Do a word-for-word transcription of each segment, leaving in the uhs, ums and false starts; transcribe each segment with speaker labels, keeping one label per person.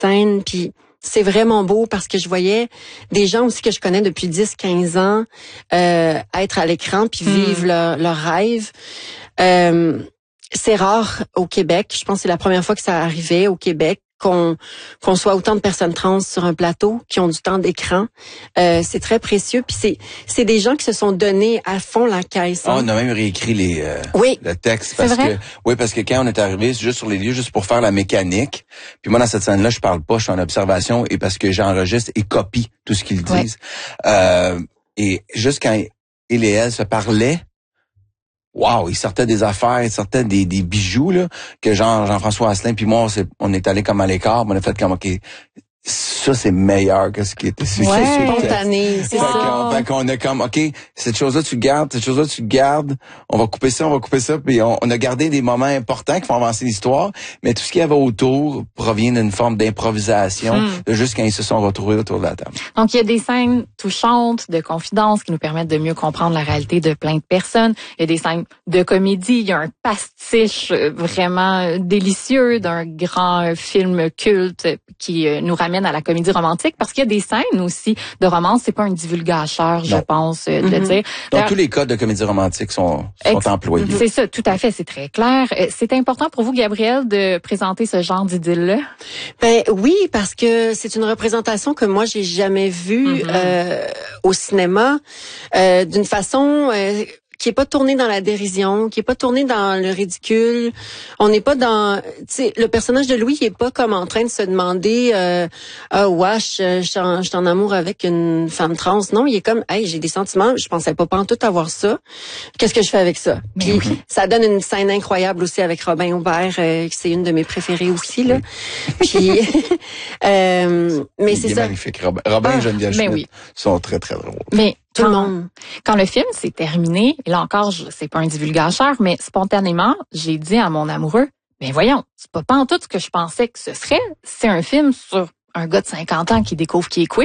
Speaker 1: scène, puis c'est vraiment beau parce que je voyais des gens aussi que je connais depuis dix quinze ans euh, être à l'écran puis vivre mmh. leur, leur rêve. Euh, c'est rare au Québec. Je pense que c'est la première fois que ça arrivait au Québec qu'on qu'on soit autant de personnes trans sur un plateau qui ont du temps d'écran. Euh, c'est très précieux. Puis c'est c'est des gens qui se sont donnés à fond la caisse. Hein.
Speaker 2: Oh, on a même réécrit les euh,
Speaker 1: oui.
Speaker 2: le texte parce que oui parce que quand on est arrivé c'est juste sur les lieux juste pour faire la mécanique. Puis moi dans cette scène là je parle pas, je suis en observation et parce que j'enregistre et copie tout ce qu'ils disent. Ouais. Euh, et juste quand il et elle se parlaient. Wow, il sortait des affaires, il sortait des, des bijoux là que Jean Jean-François Asselin puis moi on, est, on est allé comme à l'écart, on a fait comme ok ça c'est meilleur que ce qui était
Speaker 1: sur ouais, spontané, c'est
Speaker 2: fait
Speaker 1: ça.
Speaker 2: Qu'on, fait qu'on a comme ok cette chose-là tu gardes, cette chose-là tu gardes, on va couper ça, on va couper ça, puis on, on a gardé des moments importants qui font avancer l'histoire, mais tout ce qu'il y avait autour provient d'une forme d'improvisation, hmm. de juste quand ils se sont retrouvés autour de la table.
Speaker 3: Donc il y a des scènes touchantes de confidence qui nous permettent de mieux comprendre la réalité de plein de personnes. Il y a des scènes de comédie, il y a un pastiche vraiment délicieux d'un grand film culte qui nous ramène à la comédie romantique parce qu'il y a des scènes aussi de romance, c'est pas un divulgateur, je pense, de mm-hmm. le dire.
Speaker 2: Donc tous les codes de comédie romantique sont, sont Ex- employés.
Speaker 3: C'est ça, tout à fait, c'est très clair. C'est important pour vous, Gabrielle, de présenter ce genre d'idylle-là?
Speaker 1: Ben oui, parce que c'est une représentation que moi j'ai jamais vue mm-hmm. euh, au cinéma euh, d'une façon euh, qui est pas tourné dans la dérision, qui est pas tourné dans le ridicule. On n'est pas dans, tu sais, le personnage de Louis, il est pas comme en train de se demander, euh, ah wesh, je suis en, en amour avec une femme trans. Non, il est comme, hey, j'ai des sentiments, je pensais pas pantoute avoir ça. Qu'est-ce que je fais avec ça? Puis oui. ça donne une scène incroyable aussi avec Robin Aubert, euh, c'est une de mes préférées aussi là. Puis, euh, mais
Speaker 2: il
Speaker 1: c'est
Speaker 2: est
Speaker 1: ça.
Speaker 2: Magnifique, Robin. Robin ah, et Geneviève Schmidt oui. sont très très drôles.
Speaker 3: Mais
Speaker 1: tout
Speaker 3: quand,
Speaker 1: le monde.
Speaker 3: Quand le film s'est terminé, et là encore, je, c'est pas un divulgateur, mais spontanément, j'ai dit à mon amoureux, ben voyons, c'est pas pantoute ce que je pensais que ce serait. C'est un film sur un gars de cinquante ans qui découvre qu'il est queer.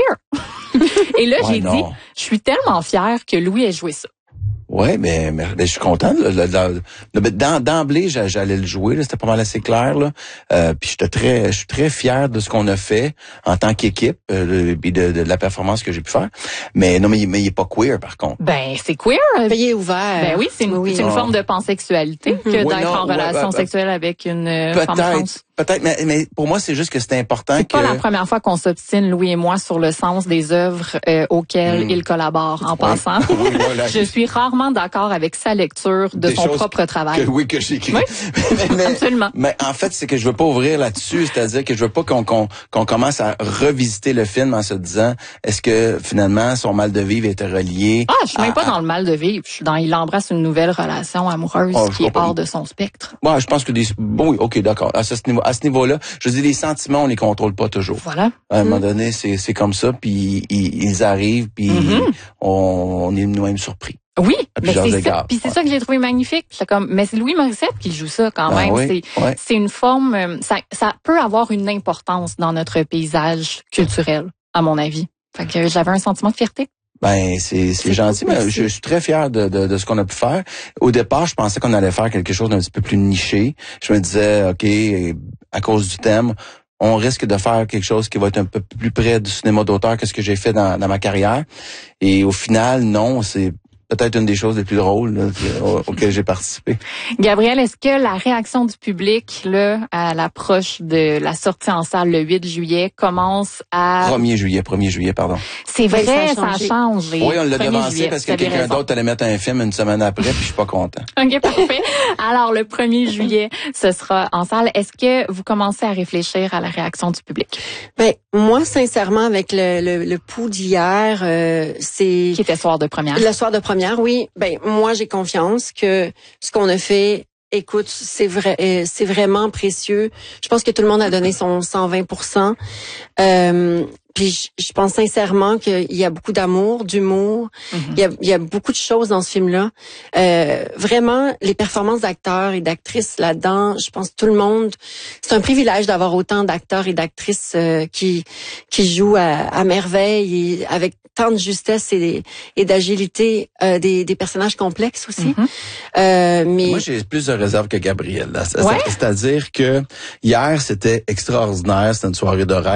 Speaker 3: Et là, ouais, j'ai non. dit, je suis tellement fière que Louis ait joué ça.
Speaker 2: Ouais, mais, mais, mais je suis content. Là, là, là, là, dans, d'emblée, j'allais le jouer. Là, c'était pas mal assez clair. Là. Euh, puis j'étais très, je suis très fier de ce qu'on a fait en tant qu'équipe, euh, puis de, de, de la performance que j'ai pu faire. Mais non, mais, mais il est pas queer par contre.
Speaker 3: Ben c'est queer.
Speaker 1: Ben, il est ouvert.
Speaker 3: Ben oui, c'est une, oui. c'est une oh. forme de pansexualité mm-hmm. que
Speaker 2: oui,
Speaker 3: d'être
Speaker 2: non,
Speaker 3: en relation
Speaker 2: ouais, ben,
Speaker 3: sexuelle avec une
Speaker 2: peut-être,
Speaker 3: femme trans.
Speaker 2: Peut-être, mais, mais pour moi, c'est juste que c'est important
Speaker 3: c'est
Speaker 2: que...
Speaker 3: C'est pas la première fois qu'on s'obstine, Louis et moi, sur le sens des œuvres euh, auxquelles mm. il collabore, en oui. passant. Oui, voilà. Je suis rarement d'accord avec sa lecture de des son propre travail.
Speaker 2: Que, oui, que j'ai écrit.
Speaker 3: Oui,
Speaker 2: mais, mais,
Speaker 3: absolument.
Speaker 2: Mais en fait, c'est que je veux pas ouvrir là-dessus, c'est-à-dire que je veux pas qu'on, qu'on, qu'on commence à revisiter le film en se disant, est-ce que finalement, son mal de vivre était relié...
Speaker 3: Ah, je suis même à, pas dans le mal de vivre. Je suis dans, il embrasse une nouvelle relation amoureuse oh, qui est hors de son spectre.
Speaker 2: Moi, je pense que des... Bon, oui, ok, d'accord. À ce niveau à ce niveau-là, je dis les sentiments, on les contrôle pas toujours.
Speaker 3: Voilà.
Speaker 2: À un mmh. moment donné, c'est c'est comme ça, puis ils, ils arrivent, puis mmh. on, on est nous-mêmes surpris.
Speaker 3: Oui, mais c'est ça. Puis c'est ouais. ça que j'ai trouvé magnifique. C'est comme, mais c'est Louis Morissette qui joue ça quand même.
Speaker 2: Ah oui,
Speaker 3: c'est
Speaker 2: ouais.
Speaker 3: c'est une forme, ça ça peut avoir une importance dans notre paysage culturel, à mon avis. Fait que j'avais un sentiment de fierté.
Speaker 2: Ben c'est c'est, c'est gentil, cool, mais je, je suis très fier de, de de ce qu'on a pu faire. Au départ, je pensais qu'on allait faire quelque chose d'un petit peu plus niché. Je me disais, ok, à cause du thème, on risque de faire quelque chose qui va être un peu plus près du cinéma d'auteur que ce que j'ai fait dans, dans ma carrière. Et au final, non, c'est peut-être une des choses les plus drôles là, auxquelles j'ai participé.
Speaker 3: Gabrielle, est-ce que la réaction du public là à l'approche de la sortie en salle le huit juillet commence à...
Speaker 2: premier juillet, premier juillet, pardon.
Speaker 3: C'est vrai, ça a changé.
Speaker 2: Oui, on l'a devancé parce que quelqu'un raison. d'autre allait mettre un film une semaine après, puis je suis pas content.
Speaker 3: OK, parfait. Alors, le premier juillet, ce sera en salle. Est-ce que vous commencez à réfléchir à la réaction du public?
Speaker 1: Ben, moi, sincèrement, avec le, le, le pouls d'hier, euh, c'est...
Speaker 3: Qui était soir de première.
Speaker 1: Le soir de première. Oui, ben moi j'ai confiance que ce qu'on a fait, écoute, c'est vrai, c'est vraiment précieux. Je pense que tout le monde a donné son cent vingt pour cent. Euh, puis je, je pense sincèrement qu'il y a beaucoup d'amour, d'humour. Mm-hmm. Il y a, il y a beaucoup de choses dans ce film-là. Euh, vraiment, les performances d'acteurs et d'actrices là-dedans, je pense que tout le monde, c'est un privilège d'avoir autant d'acteurs et d'actrices euh, qui qui jouent à, à merveille et avec tant de justesse et, et d'agilité, euh, des, des personnages complexes aussi. Mm-hmm. Euh, mais
Speaker 2: moi, j'ai plus de réserve que Gabriel. Là.
Speaker 3: Ouais.
Speaker 2: C'est-à-dire que hier, c'était extraordinaire, c'était une soirée de rêve.